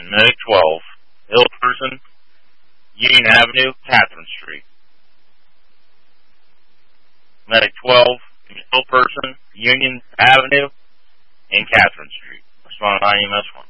and Medic 12, Hillperson, Union Avenue, Catherine Street. Medic 12, Hillperson, Union Avenue, and Catherine Street. Respond on IMS 1.